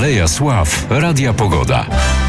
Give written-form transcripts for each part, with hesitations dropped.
Aleja Sław, Radia Pogoda.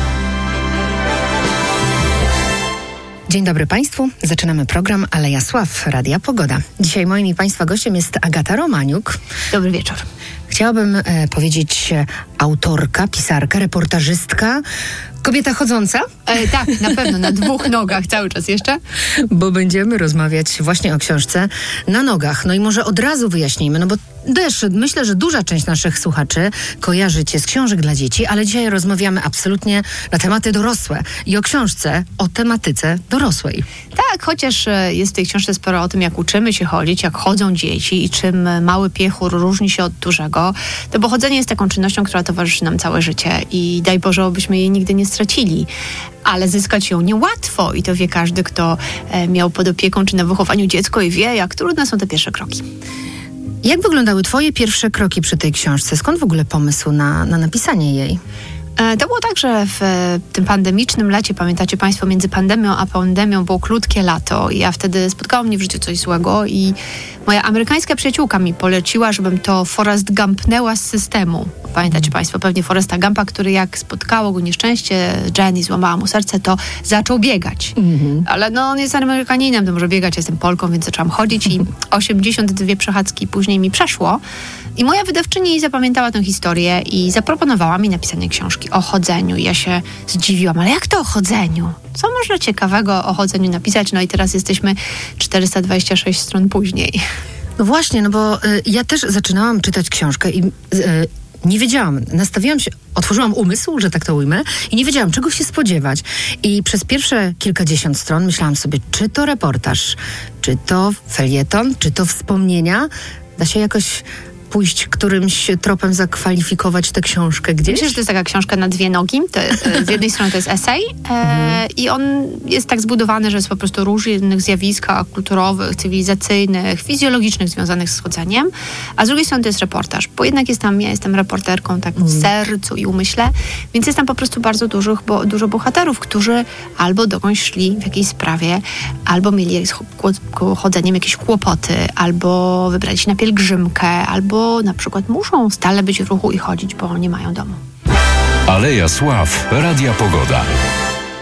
Dzień dobry Państwu. Zaczynamy program Aleja Sław, Radia Pogoda. Dzisiaj moim i Państwa gościem jest Agata Romaniuk. Dobry wieczór. Chciałabym powiedzieć autorka, pisarka, reportażystka, kobieta chodząca. Tak, na pewno, na dwóch nogach cały czas jeszcze. Bo będziemy rozmawiać właśnie o książce Na nogach. No i może od razu wyjaśnijmy, no bo też myślę, że duża część naszych słuchaczy kojarzy cię z książek dla dzieci, ale dzisiaj rozmawiamy absolutnie na tematy dorosłe i o książce, o tematyce dorosłej. Tak, chociaż jest w tej książce sporo o tym, jak uczymy się chodzić, jak chodzą dzieci i czym mały piechur różni się od dużego, to bo chodzenie jest taką czynnością, która towarzyszy nam całe życie i daj Boże, obyśmy jej nigdy nie stracili. Ale zyskać ją niełatwo i to wie każdy, kto miał pod opieką czy na wychowaniu dziecko i wie, jak trudne są te pierwsze kroki. Jak wyglądały twoje pierwsze kroki przy tej książce? Skąd w ogóle pomysł na napisanie jej? To było tak, że w tym pandemicznym lecie, pamiętacie Państwo, między pandemią a pandemią było krótkie lato i ja wtedy spotkało mnie w życiu coś złego i moja amerykańska przyjaciółka mi poleciła, żebym to Forrest Gumpnęła z systemu. Pamiętacie Państwo pewnie Forresta Gumpa, który jak spotkało go nieszczęście, Jenny złamała mu serce, to zaczął biegać. Ale no on jest Amerykaninem, to może biegać, jestem Polką, więc zaczęłam chodzić i 82 przechadzki później mi przeszło. I moja wydawczyni zapamiętała tę historię i zaproponowała mi napisanie książki o chodzeniu. I ja się zdziwiłam, ale jak to o chodzeniu? Co można ciekawego o chodzeniu napisać? No i teraz jesteśmy 426 stron później. No właśnie, no bo ja też zaczynałam czytać książkę i nie wiedziałam, nastawiłam się, otworzyłam umysł, że tak to ujmę, i nie wiedziałam, czego się spodziewać. I przez pierwsze kilkadziesiąt stron myślałam sobie, czy to reportaż, czy to felieton, czy to wspomnienia. Da się jakoś pójść którymś tropem zakwalifikować tę książkę gdzieś? Myślę, że to jest taka książka na dwie nogi. Z jednej strony to jest esej i on jest tak zbudowany, że jest po prostu różnych zjawiskach kulturowych, cywilizacyjnych, fizjologicznych związanych z chodzeniem, a z drugiej strony to jest reportaż, bo jednak ja jestem reporterką tak w sercu i umyśle, więc jest tam po prostu bardzo dużo bohaterów, którzy albo dokądś szli w jakiejś sprawie, albo mieli z chodzeniem jakieś kłopoty, albo wybrali się na pielgrzymkę, albo na przykład muszą stale być w ruchu i chodzić, bo nie mają domu. Aleja Sław, Radia Pogoda.